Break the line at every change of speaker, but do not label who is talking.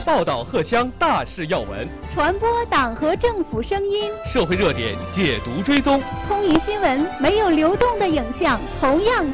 报道荷枪大事要闻，
传播党和政府声音，
社会热点解读追踪。
通营新闻没有流动的影像，同样